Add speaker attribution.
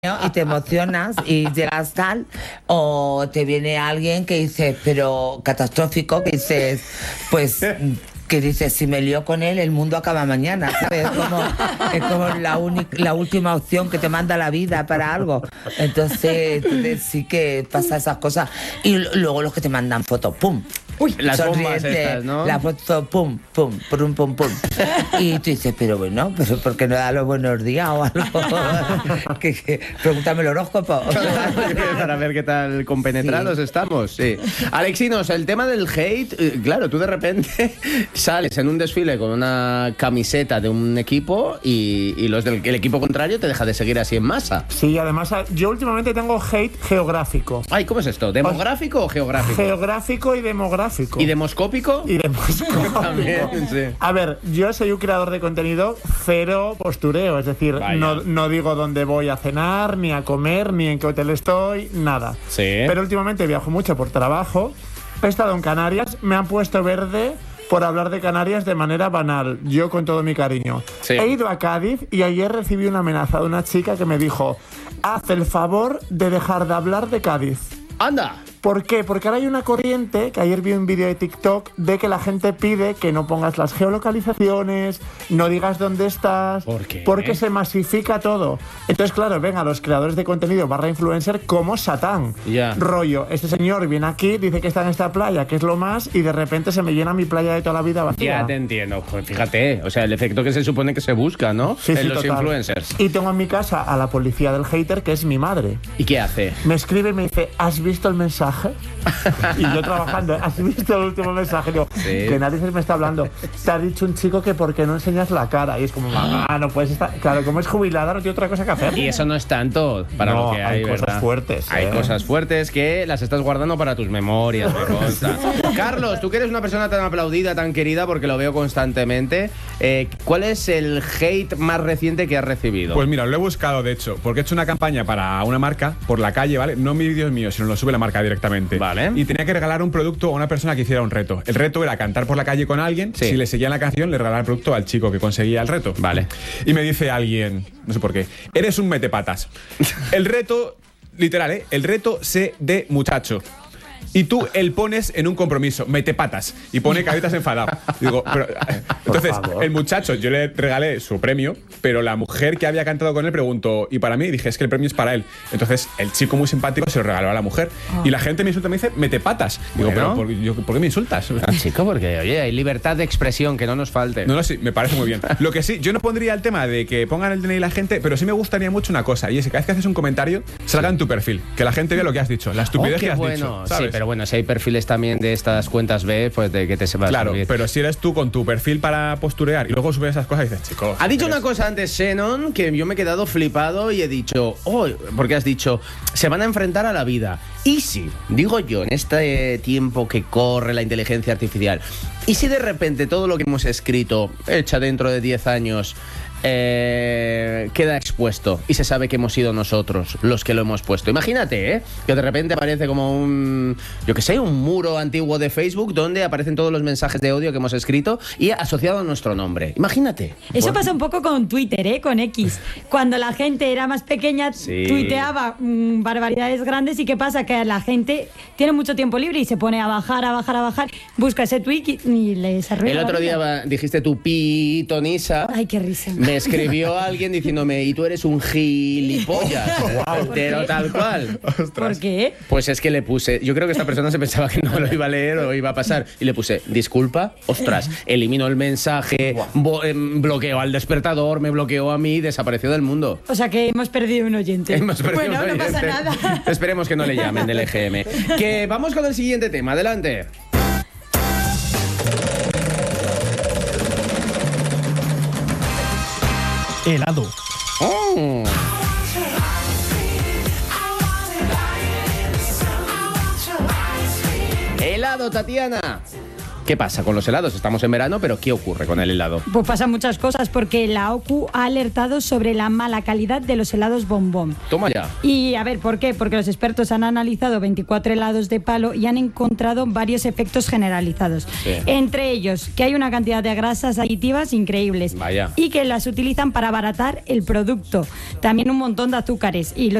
Speaker 1: y te emocionas y llegas tal, o te viene alguien que dices, pero catastrófico, que dices, pues... que dices, si me lío con él, el mundo acaba mañana, ¿sabes? Es como la última opción que te manda la vida para algo. Entonces sí que pasa esas cosas. Y luego los que te mandan fotos, ¡pum!
Speaker 2: Uy, las bombas estas, ¿no?
Speaker 1: La foto, pum, pum, pum, pum, pum. Y tú dices, pero bueno, pero ¿por qué no da los buenos días o algo? Pregúntame el horóscopo.
Speaker 2: Para ver qué tal compenetrados estamos. Sí. Alexinos, el tema del hate, claro, tú de repente sales en un desfile con una camiseta de un equipo y los del el equipo contrario te deja de seguir así en masa.
Speaker 3: Sí, además yo últimamente tengo hate geográfico.
Speaker 2: Ay, ¿cómo es esto? ¿Demográfico o geográfico?
Speaker 3: Geográfico y demográfico.
Speaker 2: ¿Y demoscópico?
Speaker 3: Y demoscópico.
Speaker 2: También, sí.
Speaker 3: A ver, yo soy un creador de contenido cero postureo, es decir, no digo dónde voy a cenar, ni a comer, ni en qué hotel estoy, nada.
Speaker 2: Sí.
Speaker 3: Pero últimamente viajo mucho por trabajo, he estado en Canarias, me han puesto verde por hablar de Canarias de manera banal, yo con todo mi cariño. Sí. He ido a Cádiz y ayer recibí una amenaza de una chica que me dijo, haz el favor de dejar de hablar de Cádiz.
Speaker 2: ¡Anda!
Speaker 3: ¿Por qué? Porque ahora hay una corriente, que ayer vi un vídeo de TikTok, de que la gente pide que no pongas las geolocalizaciones, no digas dónde estás.
Speaker 2: ¿Por qué?
Speaker 3: Porque se masifica todo. Entonces, claro, venga, los creadores de contenido / influencer como Satán.
Speaker 2: Yeah.
Speaker 3: Rollo, este señor viene aquí, dice que está en esta playa, que es lo más, y de repente se me llena mi playa de toda la vida vacía.
Speaker 2: Ya te entiendo. Pues fíjate, o sea, el efecto que se supone que se busca, ¿no?
Speaker 3: Sí,
Speaker 2: en los
Speaker 3: total.
Speaker 2: influencers.
Speaker 3: Y tengo en mi casa a la policía del hater, que es mi madre.
Speaker 2: ¿Y qué hace?
Speaker 3: Me escribe y me dice, ¿has visto el mensaje? Y yo trabajando, ¿has visto el último mensaje? Digo,
Speaker 2: sí.
Speaker 3: Que nadie se me está hablando. Te ha dicho un chico que ¿por qué no enseñas la cara? Y es como, no puedes estar... Claro, como es jubilada, no tiene otra cosa que hacer.
Speaker 2: Y eso no es tanto para lo que hay,
Speaker 3: cosas
Speaker 2: ¿verdad?
Speaker 3: fuertes.
Speaker 2: Hay cosas fuertes que las estás guardando para tus memorias, me consta. Carlos, tú que eres una persona tan aplaudida, tan querida, porque lo veo constantemente, ¿cuál es el hate más reciente que has recibido?
Speaker 4: Pues mira, lo he buscado, de hecho, porque he hecho una campaña para una marca por la calle, ¿vale? No vídeos míos, sino lo sube la marca directamente.
Speaker 2: Vale.
Speaker 4: Y tenía que regalar un producto a una persona que hiciera un reto. El reto era cantar por la calle con alguien. Sí. Si le seguían la canción, le regalaba el producto al chico que conseguía el reto.
Speaker 2: Vale.
Speaker 4: Y me dice alguien, no sé por qué, eres un metepatas. El reto, literal, el reto sé de muchacho. Y tú el pones en un compromiso, mete patas, y pone caritas enfadado. Digo, pero, entonces, el muchacho, yo le regalé su premio, pero la mujer que había cantado con él preguntó, y para mí, dije, es que el premio es para él. Entonces, el chico muy simpático se lo regaló a la mujer. Y la gente me insulta, me dice, mete patas. Digo,
Speaker 2: bueno,
Speaker 4: pero ¿por qué me insultas?
Speaker 2: Chico, porque, oye, hay libertad de expresión, que no nos falte.
Speaker 4: No, sí, me parece muy bien. Lo que sí, yo no pondría el tema de que pongan el DNI la gente, pero sí me gustaría mucho una cosa, y es que cada vez que haces un comentario, salga en tu perfil, que la gente vea lo que has dicho, la estupidez que has dicho, ¿sabes?
Speaker 2: Sí, pero bueno, si hay perfiles también de estas cuentas B, pues de que te sepas.
Speaker 4: Claro,
Speaker 2: subir.
Speaker 4: pero si eres tú con tu perfil para posturear y luego subes esas cosas y dices, chicos...
Speaker 2: Ha dicho una cosa antes Shannon que yo me he quedado flipado y he dicho, porque has dicho, se van a enfrentar a la vida. Y si, digo yo, en este tiempo que corre la inteligencia artificial, y si de repente todo lo que hemos escrito, hecha dentro de 10 años, queda expuesto y se sabe que hemos sido nosotros los que lo hemos puesto. Imagínate, que de repente aparece como un muro antiguo de Facebook donde aparecen todos los mensajes de odio que hemos escrito y asociado a nuestro nombre. Imagínate.
Speaker 5: Eso pasa un poco con Twitter, con X. Cuando la gente era más pequeña, tuiteaba barbaridades grandes. ¿Y qué pasa? Que la gente tiene mucho tiempo libre y se pone a bajar, busca ese tweet y les arruina.
Speaker 2: El otro día dijiste tu pitonisa.
Speaker 5: Ay, qué risa.
Speaker 2: Me escribió alguien diciéndome, y tú eres un gilipollas. Pero tal cual.
Speaker 5: ¿Por qué?
Speaker 2: Pues es que le puse, yo creo que esta persona se pensaba que no lo iba a leer o iba a pasar, y le puse, disculpa, ostras, elimino el mensaje, bloqueo al despertador, me bloqueó a mí, desapareció del mundo.
Speaker 5: O sea que hemos perdido un oyente.
Speaker 2: No
Speaker 5: pasa nada.
Speaker 2: Esperemos que no le llamen del EGM. Que vamos con el siguiente tema, adelante.
Speaker 6: Helado.
Speaker 2: Helado, Tatiana. ¿Qué pasa con los helados? Estamos en verano, pero ¿qué ocurre con el helado?
Speaker 5: Pues pasan muchas cosas porque la OCU ha alertado sobre la mala calidad de los helados bombón.
Speaker 2: Toma ya.
Speaker 5: Y a ver, ¿por qué? Porque los expertos han analizado 24 helados de palo y han encontrado varios efectos generalizados.
Speaker 2: Sí.
Speaker 5: Entre ellos, que hay una cantidad de grasas aditivas increíbles.
Speaker 2: Vaya.
Speaker 5: Y que las utilizan para abaratar el producto. También un montón de azúcares. Y